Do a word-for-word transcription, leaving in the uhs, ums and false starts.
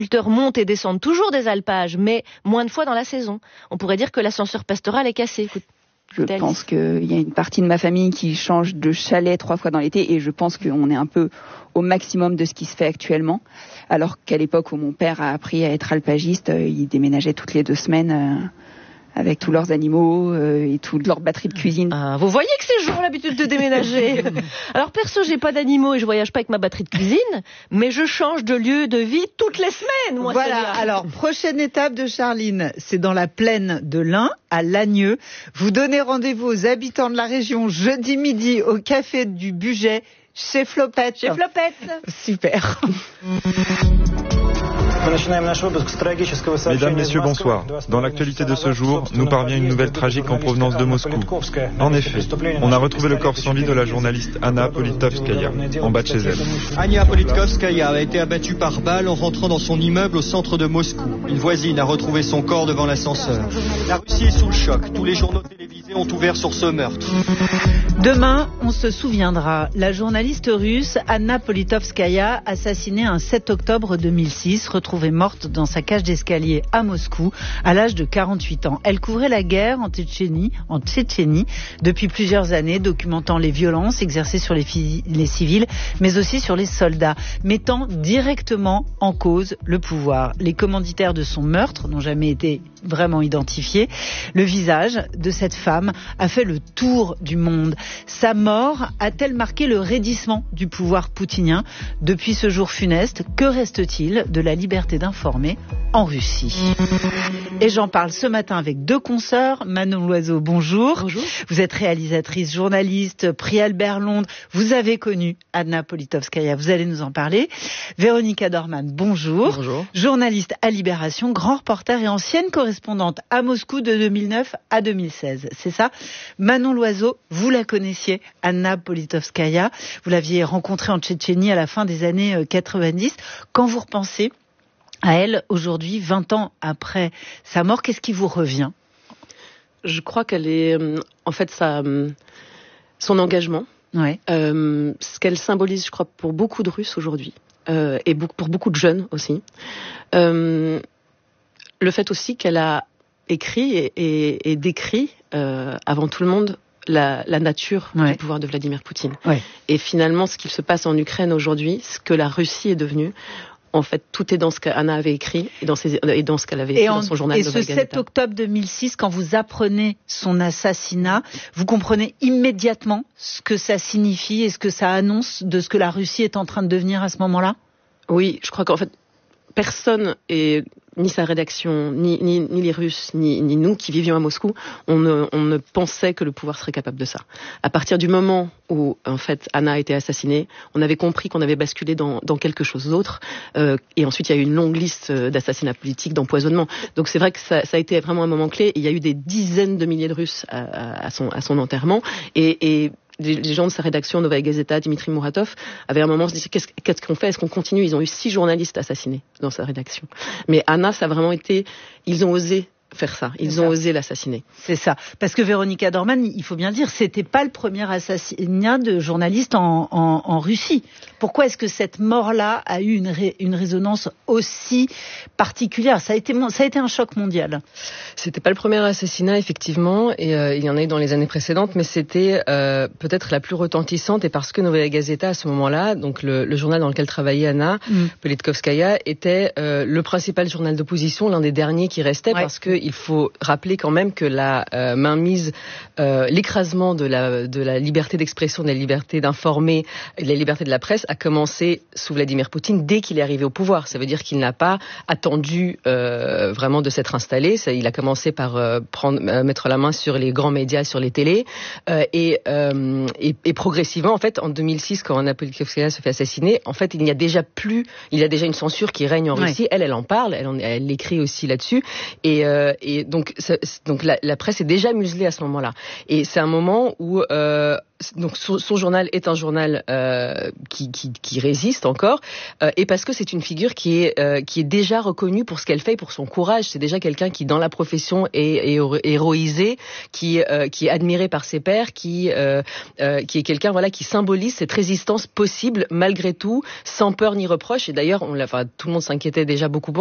agriculteurs montent et descendent toujours des alpages, mais moins de fois dans la saison. On pourrait dire que l'ascenseur pastoral est cassé. Écoute, je Alice. pense qu'il y a une partie de ma famille qui change de chalet trois fois dans l'été et je pense qu'on est un peu au maximum de ce qui se fait actuellement. Alors qu'à l'époque où mon père a appris à être alpagiste, il déménageait toutes les deux semaines euh, avec tous leurs animaux euh, et toute leur batterie de cuisine. Ah, vous voyez que ces jours ont l'habitude de déménager. Alors perso, j'ai pas d'animaux et je voyage pas avec ma batterie de cuisine, mais je change de lieu de vie toutes les semaines. Moi, voilà, alors prochaine étape de Charline, c'est dans la plaine de l'Ain, à Lagneux. Vous donnez rendez-vous aux habitants de la région jeudi midi au café du Bugey chez Flopette. Chez Flopette. Super. Mesdames, Messieurs, bonsoir. Dans l'actualité de ce jour, nous parvient une nouvelle tragique en provenance de Moscou. En effet, on a retrouvé le corps sans vie de la journaliste Anna Politkovskaya, en bas de chez elle. Anna Politkovskaya a été abattue par balle en rentrant dans son immeuble au centre de Moscou. Une voisine a retrouvé son corps devant l'ascenseur. La Russie est sous le choc. Tous les journaux télévisés ont ouvert sur ce meurtre. Demain, on se souviendra. La journaliste russe Anna Politkovskaya, assassinée un sept octobre deux mille six, retrouvée morte dans sa cage d'escalier à Moscou à l'âge de quarante-huit ans. Elle couvrait la guerre en Tchétchénie, en Tchétchénie depuis plusieurs années, documentant les violences exercées sur les, fi- les civils, mais aussi sur les soldats, mettant directement en cause le pouvoir. Les commanditaires de son meurtre n'ont jamais été vraiment identifiés. Le visage de cette femme a fait le tour du monde. Sa mort a-t-elle marqué le raidissement du pouvoir poutinien? Depuis ce jour funeste, que reste-t-il de la liberté d'informer en Russie? Et j'en parle ce matin avec deux consoeurs. Manon Loiseau, bonjour. Bonjour. Vous êtes réalisatrice, journaliste, prix Albert Londres. Vous avez connu Anna Politkovskaya, vous allez nous en parler. Véronica Dorman, bonjour. Bonjour. Journaliste à Libération, grand reporter et ancienne correspondante à Moscou de deux mille neuf à deux mille seize. C'est ça? Manon Loiseau, vous la connaissiez, Anna Politkovskaya. Vous l'aviez rencontrée en Tchétchénie à la fin des années quatre-vingt-dix. Quand vous repensez à elle aujourd'hui, vingt ans après sa mort, qu'est-ce qui vous revient? Je crois qu'elle est, en fait, sa, son engagement, ouais. euh, ce qu'elle symbolise, je crois, pour beaucoup de Russes aujourd'hui, euh, et pour beaucoup de jeunes aussi. Euh, le fait aussi qu'elle a écrit et, et, et décrit, euh, avant tout le monde, la, la nature ouais. du pouvoir de Vladimir Poutine. Ouais. Et finalement, ce qu'il se passe en Ukraine aujourd'hui, ce que la Russie est devenue, en fait, tout est dans ce qu'Anna avait écrit et dans, ses, et dans ce qu'elle avait écrit en, dans son journal. Et ce sept octobre deux mille six, quand vous apprenez son assassinat, vous comprenez immédiatement ce que ça signifie et ce que ça annonce de ce que la Russie est en train de devenir à ce moment-là? Oui, je crois qu'en fait, personne, et ni sa rédaction, ni, ni, ni les Russes, ni, ni nous qui vivions à Moscou, on ne, on ne pensait que le pouvoir serait capable de ça. À partir du moment où, en fait, Anna a été assassinée, on avait compris qu'on avait basculé dans, dans quelque chose d'autre. Euh, et ensuite, il y a eu une longue liste d'assassinats politiques, d'empoisonnement. Donc c'est vrai que ça, ça a été vraiment un moment clé. Et il y a eu des dizaines de milliers de Russes à, à, son, à son enterrement. Et, et les gens de sa rédaction, Novaya Gazeta, Dimitri Muratov, avaient à un moment se dit qu'est-ce, qu'est-ce qu'on fait? Est-ce qu'on continue? Ils ont eu six journalistes assassinés dans sa rédaction. Mais Anna, ça a vraiment été... Ils ont osé faire ça. Ils C'est ont ça. osé l'assassiner. C'est ça. Parce que Véronica Dorman, il faut bien dire, c'était pas le premier assassinat de journaliste en, en, en Russie. Pourquoi est-ce que cette mort-là a eu une, ré, une résonance aussi particulière? Ça a été, ça a été un choc mondial. C'était pas le premier assassinat, effectivement, et euh, il y en a eu dans les années précédentes, mais c'était euh, peut-être la plus retentissante, et parce que Novaya Gazeta, à ce moment-là, donc le, le journal dans lequel travaillait Anna mm. Politkovskaya, était euh, le principal journal d'opposition, l'un des derniers qui restait, ouais. parce que il faut rappeler quand même que la euh, mainmise, euh, l'écrasement de la, de la liberté d'expression, de la liberté d'informer, de la liberté de la presse a commencé sous Vladimir Poutine dès qu'il est arrivé au pouvoir. Ça veut dire qu'il n'a pas attendu euh, vraiment de s'être installé. Ça, il a commencé par euh, prendre, euh, mettre la main sur les grands médias, sur les télés, euh, et, euh, et, et progressivement, en fait, en deux mille six, quand Anna Politkovskaya se fait assassiner, en fait, il n'y a déjà plus, il y a déjà une censure qui règne en ouais. Russie. Elle, elle en parle, elle, en, elle écrit aussi là-dessus, et euh, euh, et donc, ça, donc la, la presse est déjà muselée à ce moment-là. Et c'est un moment où euh, donc son, son journal est un journal euh, qui, qui, qui résiste encore, euh, et parce que c'est une figure qui est euh, qui est déjà reconnue pour ce qu'elle fait, pour son courage. C'est déjà quelqu'un qui dans la profession est, est héroïsé, qui euh, qui est admiré par ses pairs, qui euh, euh, qui est quelqu'un voilà qui symbolise cette résistance possible malgré tout, sans peur ni reproche. Et d'ailleurs, on l'a, enfin, tout le monde s'inquiétait déjà beaucoup